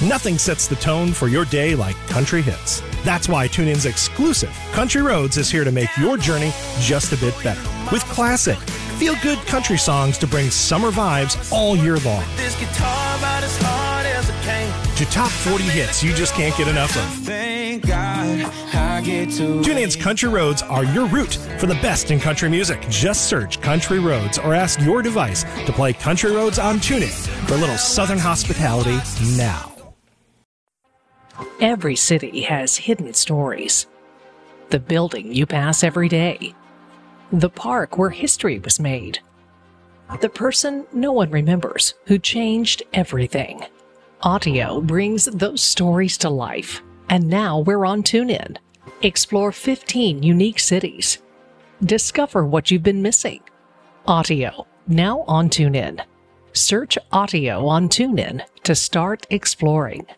Nothing sets the tone for your day like country hits. That's why TuneIn's exclusive Country Roads is here to make your journey just a bit better. With classic, feel-good country songs to bring summer vibes all year long. To top 40 hits you just can't get enough of. TuneIn's Country Roads are your route for the best in country music. Just search Country Roads or ask your device to play Country Roads on TuneIn for a little Southern hospitality now. Every city has hidden stories. The building you pass every day. The park where history was made. The person no one remembers who changed everything. Audio brings those stories to life. And now we're on TuneIn. Explore 15 unique cities. Discover what you've been missing. Audio, now on TuneIn. Search Audio on TuneIn to start exploring.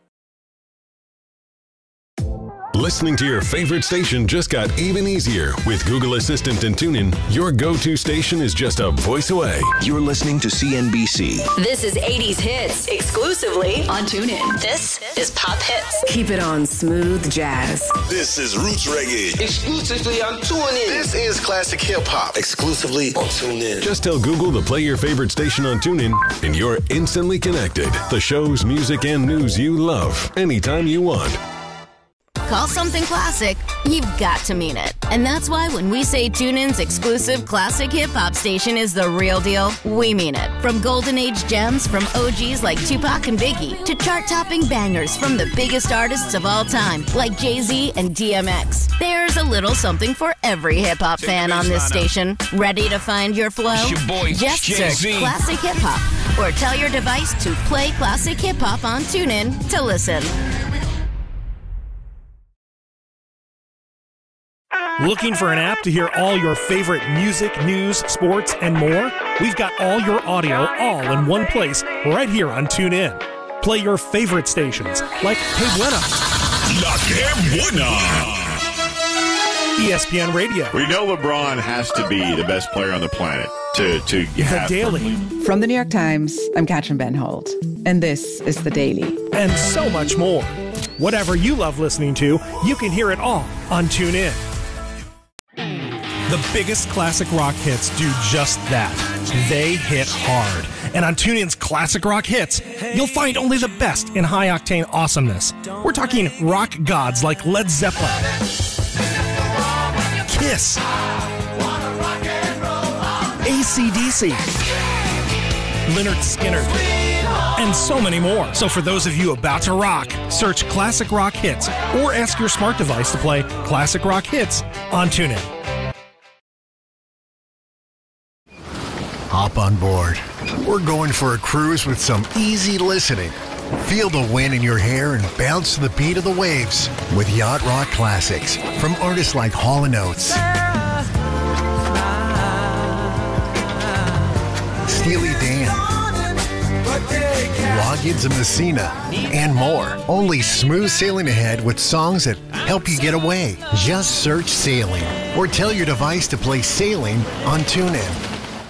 Listening to your favorite station just got even easier. With Google Assistant and TuneIn, your go-to station is just a voice away. You're listening to CNBC. This is 80s Hits, exclusively on TuneIn. This is Pop Hits. Keep it on smooth jazz. This is Roots Reggae, exclusively on TuneIn. This is Classic Hip Hop, exclusively on TuneIn. Just tell Google to play your favorite station on TuneIn, and you're instantly connected. The shows, music, and news you love, anytime you want. Call something classic, you've got to mean it. And that's why when we say TuneIn's exclusive classic hip-hop station is the real deal, we mean it. From golden age gems from OGs like Tupac and Biggie to chart-topping bangers from the biggest artists of all time like Jay-Z and DMX. There's a little something for every hip-hop fan on this station. Ready to find your flow? Just search Classic Hip-Hop or tell your device to play Classic Hip-Hop on TuneIn to listen. Looking for an app to hear all your favorite music, news, sports, and more? We've got all your audio all in one place right here on TuneIn. Play your favorite stations like Que Buena, La Que Buena, ESPN Radio. We know LeBron has to be the best player on the planet to The Daily. From the New York Times, I'm Katrin Benholt, and this is The Daily. And so much more. Whatever you love listening to, you can hear it all on TuneIn. The biggest classic rock hits do just that. They hit hard. And on TuneIn's Classic Rock Hits, you'll find only the best in high-octane awesomeness. We're talking rock gods like Led Zeppelin, Kiss, AC/DC, Lynyrd Skynyrd, and so many more. So for those of you about to rock, search Classic Rock Hits or ask your smart device to play Classic Rock Hits on TuneIn. Hop on board. We're going for a cruise with some easy listening. Feel the wind in your hair and bounce to the beat of the waves with Yacht Rock Classics from artists like Hall & Oates, Steely Dan, Loggins and Messina, and more. Only smooth sailing ahead with songs that help you get away. Just search Sailing or tell your device to play Sailing on TuneIn.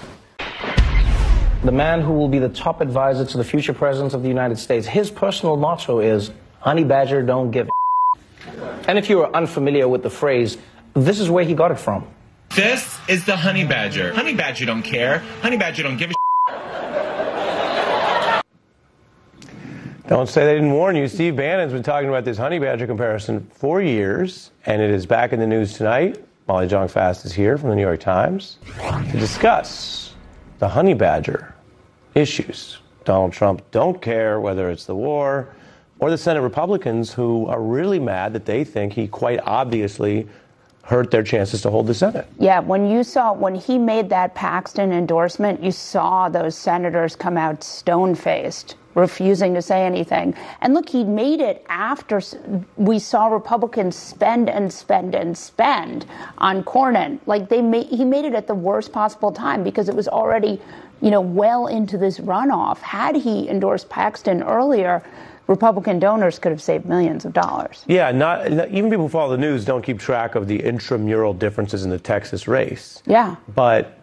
The man who will be the top advisor to the future president of the United States, his personal motto is, honey badger don't give a And if you are unfamiliar with the phrase, this is where he got it from. This is the honey badger. Honey badger don't care. Honey badger don't give a Don't say they didn't warn you. Steve Bannon's been talking about this honey badger comparison for years, and it is back in the news tonight. Molly Jong-Fast is here from the New York Times to discuss the honey badger issues. Donald Trump don't care whether it's the war or the Senate Republicans who are really mad that they think he quite obviously hurt their chances to hold the Senate. Yeah, when he made that Paxton endorsement, you saw those senators come out stone-faced, refusing to say anything. And look, he made it after we saw Republicans spend and spend and spend on Cornyn. Like he made it at the worst possible time because it was already, well into this runoff. Had he endorsed Paxton earlier, Republican donors could have saved millions of dollars. Yeah, not even people who follow the news don't keep track of the intramural differences in the Texas race. Yeah. But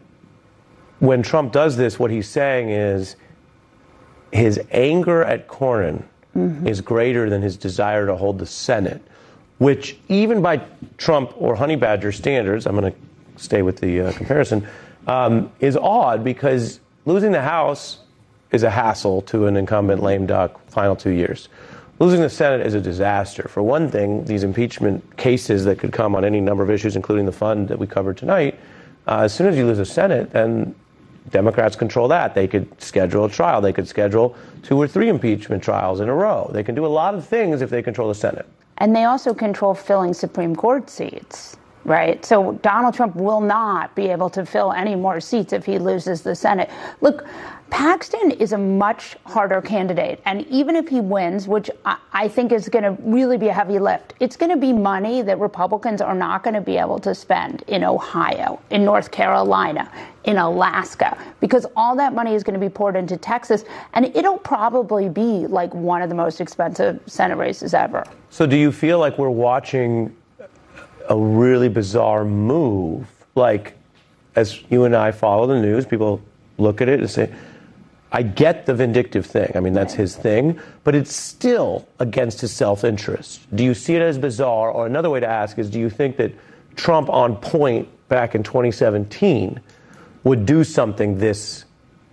when Trump does this, what he's saying is his anger at Cornyn is greater than his desire to hold the Senate, which even by Trump or Honey Badger standards, I'm going to stay with the comparison, is odd because losing the House is a hassle to an incumbent lame duck final 2 years. Losing the Senate is a disaster. For one thing, these impeachment cases that could come on any number of issues, including the fund that we covered tonight, as soon as you lose the Senate, then Democrats control that. They could schedule a trial. They could schedule 2 or 3 impeachment trials in a row. They can do a lot of things if they control the Senate. And they also control filling Supreme Court seats, right? So Donald Trump will not be able to fill any more seats if he loses the Senate. Look, Paxton is a much harder candidate. And even if he wins, which I think is going to really be a heavy lift, it's going to be money that Republicans are not going to be able to spend in Ohio, in North Carolina, in Alaska, because all that money is going to be poured into Texas. And it'll probably be like one of the most expensive Senate races ever. So do you feel like we're watching a really bizarre move? Like, as you and I follow the news, people look at it and say, I get the vindictive thing. I mean, that's his thing, but it's still against his self-interest. Do you see it as bizarre? Or another way to ask is, do you think that Trump on point back in 2017 would do something this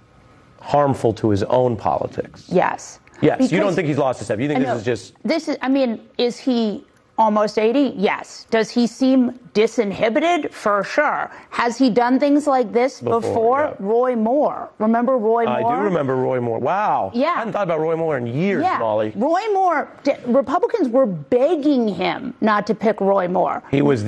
harmful to his own politics? Yes. Yes. Because, you don't think he's lost his step. You think this is just... is he almost 80? Yes. Does he seem disinhibited? For sure. Has he done things like this before? Yeah. Roy Moore. Remember Roy Moore? I do remember Roy Moore. Wow. Yeah. I hadn't thought about Roy Moore in years, Molly. Roy Moore, Republicans were begging him not to pick Roy Moore. He was,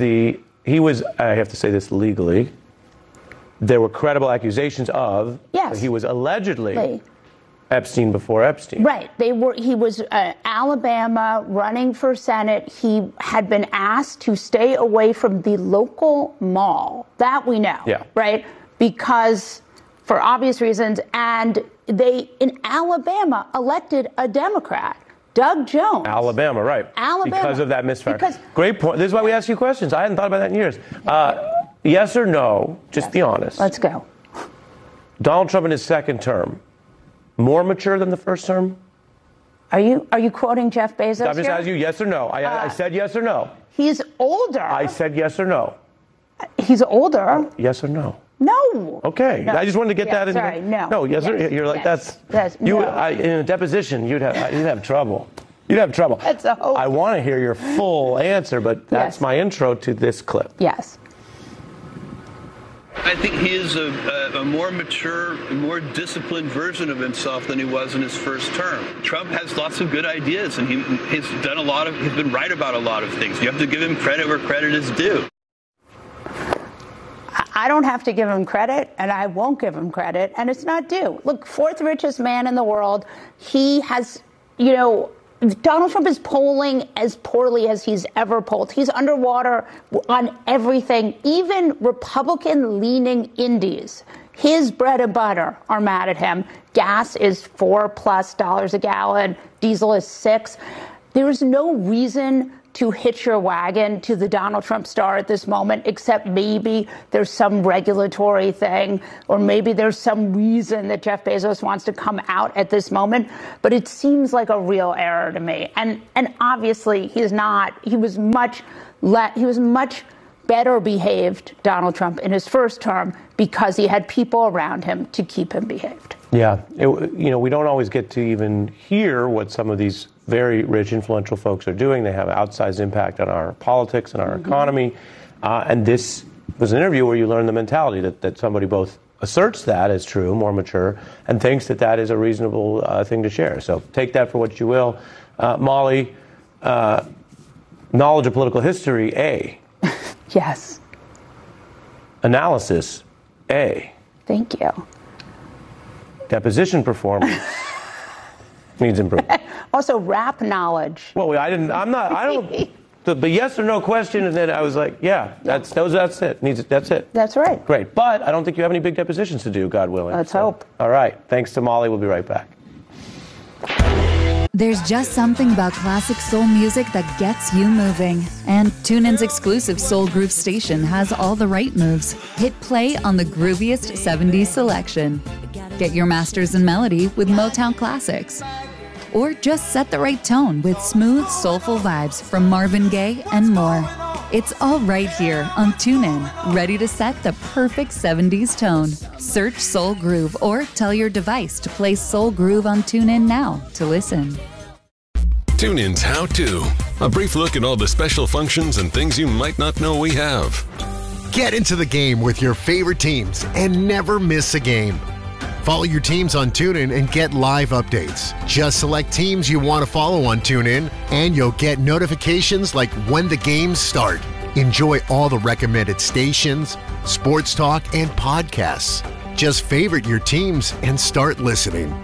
I have to say this legally, there were credible accusations of, yes, he was allegedly Epstein before Epstein. Right. He was Alabama running for Senate. He had been asked to stay away from the local mall. That we know. Yeah. Right? Because for obvious reasons. And they, in Alabama, elected a Democrat, Doug Jones. Alabama, right. Alabama. Because of that misfire. Great point. This is why we ask you questions. I hadn't thought about that in years. Yes or no? Just be honest. Let's go. Donald Trump in his second term, more mature than the first term? Are you quoting Jeff Bezos? I'm just asking you yes or no. I said yes or no. He's older. I said yes or no. He's older. Yes or no? No. Okay. No. I just wanted to get that in. Sorry, no. No, yes, or you're like yes. that's you. No. In a deposition, you'd have trouble. You'd have trouble. That's a hope. I want to hear your full answer, but that's my intro to this clip. Yes. I think he is a more mature, more disciplined version of himself than he was in his first term. Trump has lots of good ideas, and he's done he's been right about a lot of things. You have to give him credit where credit is due. I don't have to give him credit, and I won't give him credit, and it's not due. Look, fourth richest man in the world. He has, Donald Trump is polling as poorly as he's ever polled. He's underwater on everything. Even Republican-leaning indies, his bread and butter, are mad at him. Gas is $4+ a gallon. Diesel is $6. There is no reason to hitch your wagon to the Donald Trump star at this moment, except maybe there's some regulatory thing, or maybe there's some reason that Jeff Bezos wants to come out at this moment. But it seems like a real error to me. And obviously he's not. He was much better behaved, Donald Trump, in his first term because he had people around him to keep him behaved. Yeah. We don't always get to even hear what some of these very rich, influential folks are doing. They have outsized impact on our politics and our economy. And this was an interview where you learn the mentality that somebody both asserts that as true, more mature, and thinks that is a reasonable thing to share. So take that for what you will. Molly, knowledge of political history, A. Yes. Analysis, A. Thank you. Deposition performance needs improvement. Also, rap knowledge. Well, I don't. The yes or no question, and then I was like, yeah, that's it. That's it. That's right. Great, but I don't think you have any big depositions to do, God willing. Let's hope. All right. Thanks to Molly. We'll be right back. There's just something about classic soul music that gets you moving. And TuneIn's exclusive soul groove station has all the right moves. Hit play on the grooviest 70s selection. Get your masters in melody with Motown Classics. Or just set the right tone with smooth, soulful vibes from Marvin Gaye and more. It's all right here on TuneIn, ready to set the perfect 70s tone. Search Soul Groove or tell your device to play Soul Groove on TuneIn now to listen. TuneIn's How To. A brief look at all the special functions and things you might not know we have. Get into the game with your favorite teams and never miss a game. Follow your teams on TuneIn and get live updates. Just select teams you want to follow on TuneIn, and you'll get notifications like when the games start. Enjoy all the recommended stations, sports talk, and podcasts. Just favorite your teams and start listening.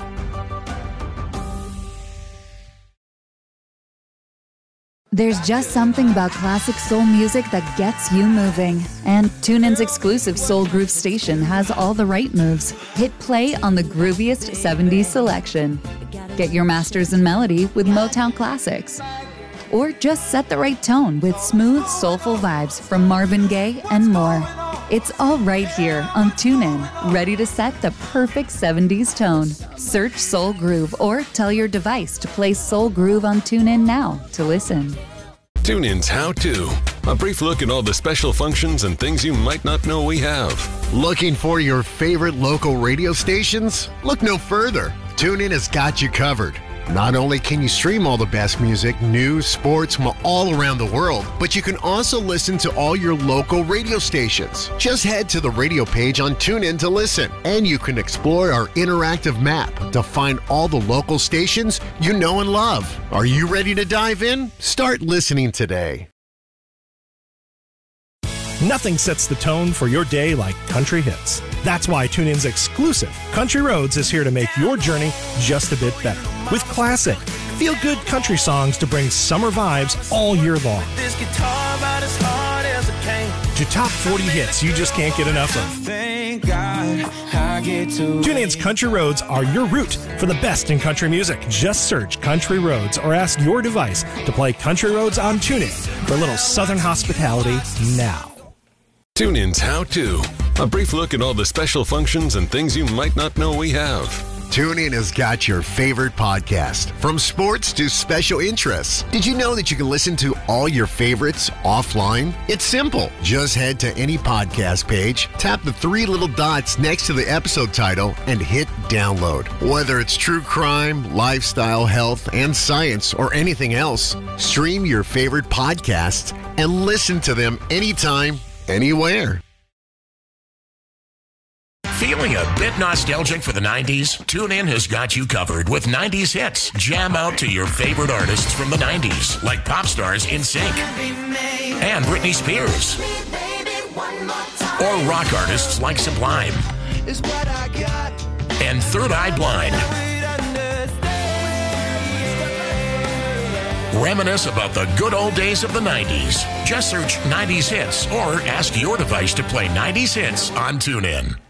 There's just something about classic soul music that gets you moving. And TuneIn's exclusive Soul Groove station has all the right moves. Hit play on the grooviest 70s selection. Get your masters in melody with Motown classics. Or just set the right tone with smooth, soulful vibes from Marvin Gaye and more. It's all right here on TuneIn, ready to set the perfect 70s tone. Search Soul Groove or tell your device to play Soul Groove on TuneIn now to listen. TuneIn's How To. A brief look at all the special functions and things you might not know we have. Looking for your favorite local radio stations? Look no further. TuneIn has got you covered. Not only can you stream all the best music, news, sports from all around the world, but you can also listen to all your local radio stations. Just head to the radio page on TuneIn to listen, and you can explore our interactive map to find all the local stations you know and love. Are you ready to dive in? Start listening today. Nothing sets the tone for your day like country hits. That's why TuneIn's exclusive Country Roads is here to make your journey just a bit better. With classic, feel-good country songs to bring summer vibes all year long. This guitar about as hard as a cane. To top 40 hits you just can't get enough of. Thank God I get to TuneIn's Country Roads are your route for the best in country music. Just search Country Roads or ask your device to play Country Roads on TuneIn for a little southern hospitality now. TuneIn's How To. A brief look at all the special functions and things you might not know we have. TuneIn has got your favorite podcast, from sports to special interests. Did you know that you can listen to all your favorites offline? It's simple. Just head to any podcast page, tap the three little dots next to the episode title, and hit download. Whether it's true crime, lifestyle, health, and science, or anything else, stream your favorite podcasts and listen to them anytime, anywhere. Feeling a bit nostalgic for the 90s? TuneIn has got you covered with 90s hits. Jam out to your favorite artists from the 90s, like pop stars NSYNC and Britney Spears, or rock artists like Sublime and Third Eye Blind. Reminisce about the good old days of the 90s. Just search 90s hits or ask your device to play 90s hits on TuneIn.